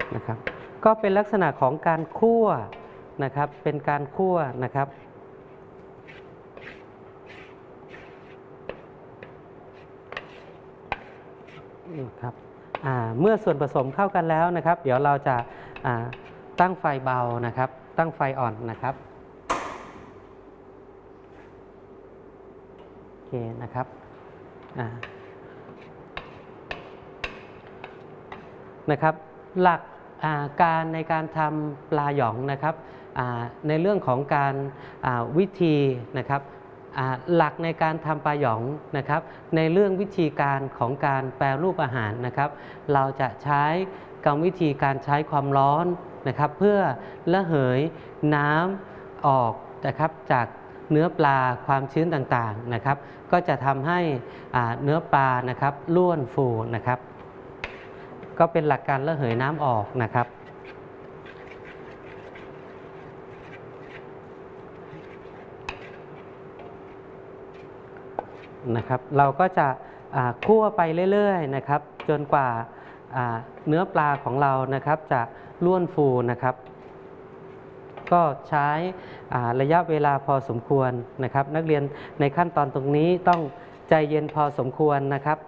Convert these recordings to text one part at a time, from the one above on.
นะครับก็เป็นลักษณะของการคั่วนะครับเป็นการคั่วนะครับครับเมื่อส่วนผสมเข้ากันแล้วนะครับเดี๋ยวเราจะตั้งไฟเบานะครับตั้งไฟอ่อนนะครับโอเคนะครับนะครับหลักการในการทำปลาหยองนะครับในเรื่องของการวิธีนะครับหลักในการทำปลาหยองนะครับในเรื่องวิธีการของการแปรรูปอาหารนะครับเราจะใช้กรรมวิธีการใช้ความร้อนนะครับเพื่อระเหยน้ำออกนะครับจากเนื้อปลาความชื้นต่างๆนะครับก็จะทำให้เนื้อปลานะครับร่วนฟูนะครับก็เป็นหลักการระเหยน้ำออกนะครับเราก็จะคั่วไปเรื่อยๆนะครับจนกว่าเนื้อปลาของเรานะครับจะร่วนฟูนะครับก็ใช้ระยะเวลาพอสมควรนะครับนักเรียนในขั้นตอนตรงนี้ต้องใจเย็นพอสมควรนะครับ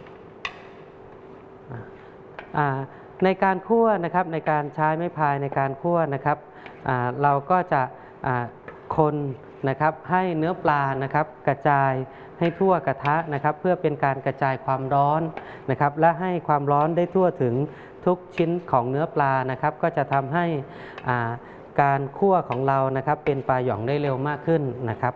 ในการคั่วนะครับในการใช้ไม้พายในการคั่วนะครับเราก็จะคนนะครับให้เนื้อปลานะครับกระจายให้ทั่วกระทะนะครับเพื่อเป็นการกระจายความร้อนนะครับและให้ความร้อนได้ทั่วถึงทุกชิ้นของเนื้อปลานะครับก็จะทำให้การคั่วของเรานะครับเป็นปลาหยองได้เร็วมากขึ้นนะครับ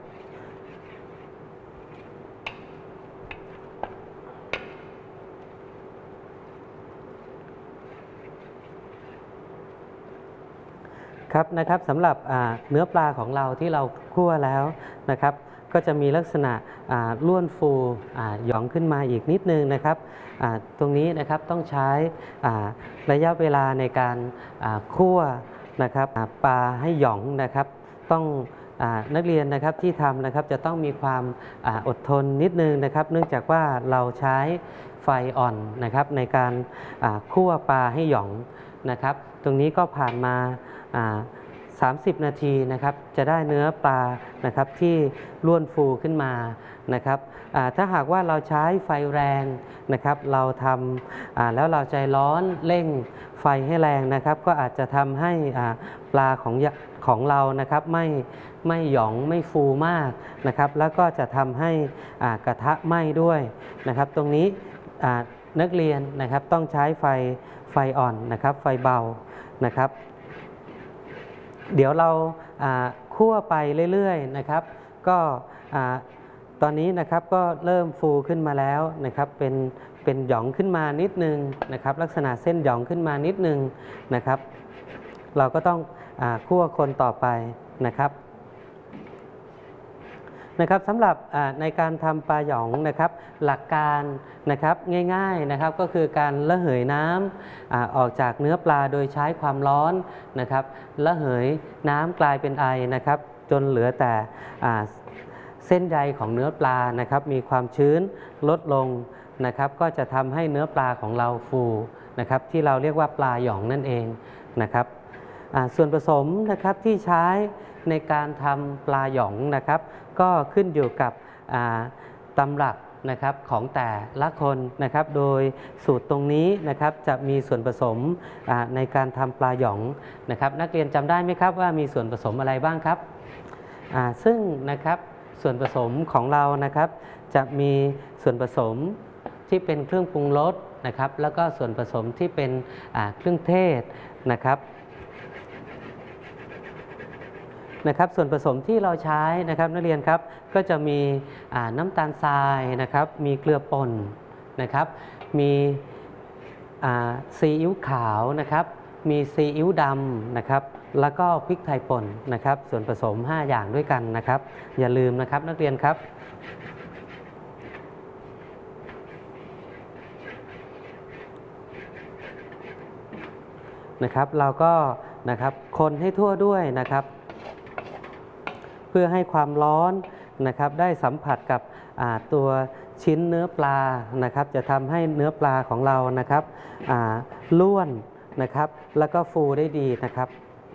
ครับสำหรับเนื้อปลาของเราที่เราคั่วแล้วนะครับก็จะมีลักษณะร่วนฟูหยองขึ้นมาอีกนิดนึงนะครับตรงนี้นะครับต้องใช้ระยะเวลาในการคั่วนะครับปลาให้หยองนะครับต้องนักเรียนนะครับที่ทำนะครับจะต้องมีความอดทนนิดนึงนะครับเนื่องจากว่าเราใช้ไฟอ่อนนะครับในการคั่วปลาให้หยองนะครับตรงนี้ก็ผ่านมา30 นาทีนะครับจะได้เนื้อปลานะครับที่ร่วนฟูขึ้นมานะครับถ้าหากว่าเราใช้ไฟแรงนะครับเราทำแล้วเราใจร้อนเร่งไฟให้แรงนะครับก็อาจจะทำให้ปลาของเรานะครับไม่หยองไม่ฟูมากนะครับแล้วก็จะทำให้กระทะไหม้ด้วยนะครับตรงนี้นักเรียนนะครับต้องใช้ไฟอ่อนนะครับไฟเบานะครับเดี๋ยวเราคั่วไปเรื่อยๆนะครับก็ตอนนี้นะครับก็เริ่มฟูขึ้นมาแล้วนะครับเป็นหยองขึ้นมานิดนึงนะครับลักษณะเส้นหยองขึ้นมานิดนึงนะครับเราก็ต้องคั่วคนต่อไปนะครับสำหรับในการทำปลาหยองนะครับหลักการนะครับง่ายๆนะครับก็คือการระเหยน้ำออกจากเนื้อปลาโดยใช้ความร้อนนะครับระเหยน้ำกลายเป็นไอนะครับจนเหลือแต่เส้นใยของเนื้อปลานะครับมีความชื้นลดลงนะครับก็จะทำให้เนื้อปลาของเราฟูนะครับที่เราเรียกว่าปลาหยองนั่นเองนะครับส่วนผสมนะครับที่ใช้ในการทำปลาหยองนะครับก็ขึ้นอยู่กับตำรับนะครับของแต่ละคนนะครับโดยสูตรตรงนี้นะครับจะมีส่วนผสมในการทำปลาหยองนะครับนักเรียนจำได้ไหมครับว่ามีส่วนผสมอะไรบ้างครับซึ่งนะครับส่วนผสมของเรานะครับจะมีส่วนผสมที่เป็นเครื่องปรุงรสนะครับแล้วก็ส่วนผสมที่เป็นเครื่องเทศนะครับส่วนผสมที่เราใช้นะครับนักเรียนครับก็จะมีน้ำตาลทรายนะครับมีเกลือป่นนะครับมีซีอิ๊วขาวนะครับมีซีอิ๊วดำนะครับแล้วก็พริกไทยป่นนะครับส่วนผสม5อย่างด้วยกันนะครับอย่าลืมนะครับนักเรียนครับเราก็นะครับคนให้ทั่วด้วยนะครับเพื่อให้ความร้อนนะครับได้สัมผัสกับตัวชิ้นเนื้อปลานะครับจะทำให้เนื้อปลาของเรานะครับล้วนนะครับแล้วก็ฟูได้ดีนะครับ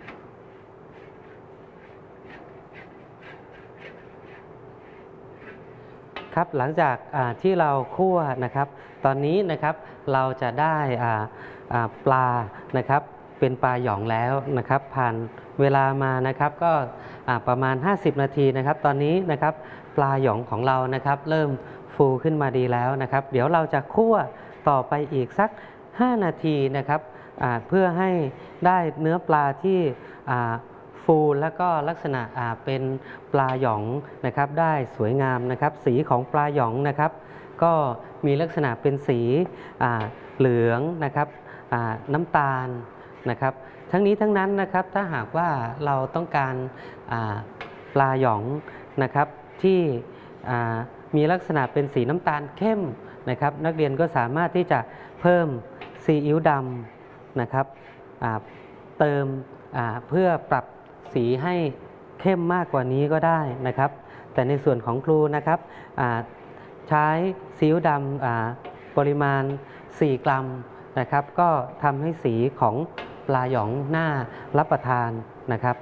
ครับหลังจากที่เราคั่วนะครับตอนนี้นะครับเราจะได้ปลานะครับเป็นปลาหยองแล้วนะครับผ่านเวลามานะครับก็ประมาณ50นาทีนะครับตอนนี้นะครับปลาหยองของเรานะครับเริ่มฟูขึ้นมาดีแล้วนะครับเดี๋ยวเราจะคั่วต่อไปอีกสัก5นาทีนะครับเพื่อให้ได้เนื้อปลาที่ฟูแล้วก็ลักษณะเป็นปลาหยองนะครับได้สวยงามนะครับสีของปลาหยองนะครับก็มีลักษณะเป็นสีเหลืองนะครับน้ำตาลนะครับทั้งนี้ทั้งนั้นนะครับถ้าหากว่าเราต้องการปลาหยองนะครับที่มีลักษณะเป็นสีน้ำตาลเข้มนะครับนักเรียนก็สามารถที่จะเพิ่มซีอิ๊วดำนะครับเติมเพื่อปรับสีให้เข้มมากกว่านี้ก็ได้นะครับแต่ในส่วนของครูนะครับใช้ซีอิ๊วดำปริมาณ4 กรัมนะครับก็ทำให้สีของปลาหยองน่ารับประทานนะครับ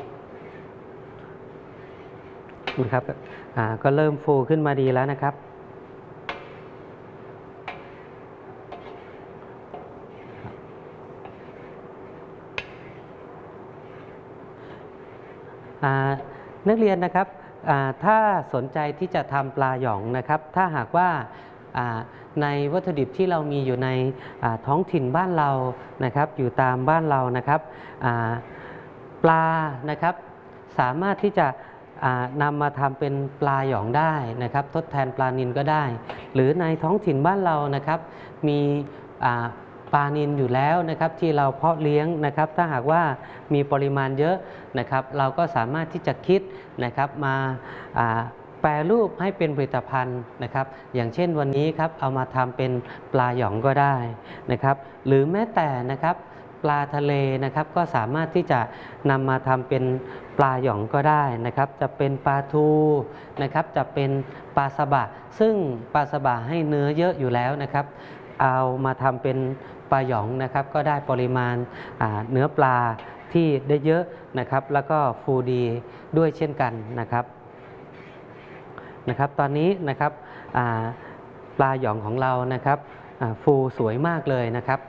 ก็เริ่มฟูขึ้นมาดีแล้วนะครับนักเรียนนะครับถ้าสนใจที่จะทำปลาหยองนะครับถ้าหากว่าในวัตถุดิบที่เรามีอยู่ในท้องถิ่นบ้านเรานะครับอยู่ตามบ้านเรานะครับปลานะครับสามารถที่จะนำมาทำเป็นปลาหยองได้นะครับทดแทนปลานิลก็ได้หรือในท้องถิ่นบ้านเรานะครับมีปลานิลอยู่แล้วนะครับที่เราเพาะเลี้ยงนะครับถ้าหากว่ามีปริมาณเยอะนะครับเราก็สามารถที่จะคิดนะครับมาแปรรูปให้เป็นผลิตภัณฑ์นะครับอย่างเช่นวันนี้ครับเอามาทำเป็นปลาหยองก็ได้นะครับหรือแม้แต่นะครับปลาทะเลนะครับก็สามารถที่จะนำมาทำเป็นปลาหยองก็ได้นะครับจะเป็นปลาทูนะครับจะเป็นปลาสบะซึ่งปลาสบะให้เนื้อเยอะอยู่แล้วนะครับเอามาทำเป็นปลาหยองนะครับก็ได้ปริมาณเนื้อปลาที่ได้เยอะนะครับแล้วก็ฟูดีด้วยเช่นกันนะครับตอนนี้นะครับปลาหยองของเรานะครับฟูสวยมากเลยนะครับ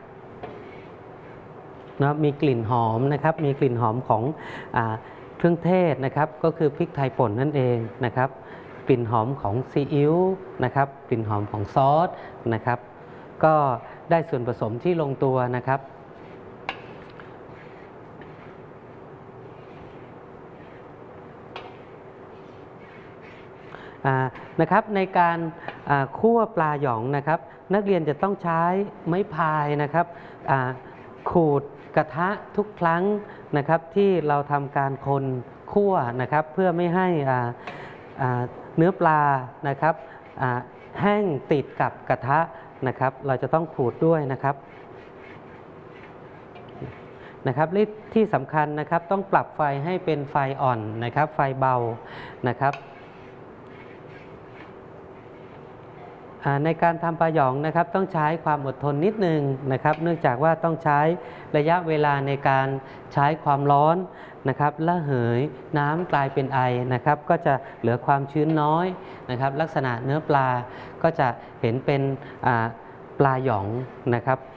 มีกลิ่นหอมนะครับมีกลิ่นหอมของเครื่องเทศนะครับก็คือพริกไทยป่นนั่นเองนะครับกลิ่นหอมของซีอิ๊วนะครับกลิ่นหอมของซอสนะครับก็ได้ส่วนผสมที่ลงตัวนะครับในการคั่วปลาหยองนะครับนักเรียนจะต้องใช้ไม้พายนะครับขูดกระทะทุกครั้งนะครับที่เราทำการคนคั่วนะครับเพื่อไม่ให้เนื้อปลานะครับแห้งติดกับกระทะนะครับเราจะต้องขูดด้วยนะครับที่สำคัญนะครับต้องปรับไฟให้เป็นไฟอ่อนนะครับไฟเบานะครับในการทำปลาหยองนะครับต้องใช้ความอดทนนิดนึงนะครับเนื่องจากว่าต้องใช้ระยะเวลาในการใช้ความร้อนนะครับระเหยน้ำกลายเป็นไอนะครับก็จะเหลือความชื้นน้อยนะครับลักษณะเนื้อปลาก็จะเห็นเป็นปลาหยองนะครับ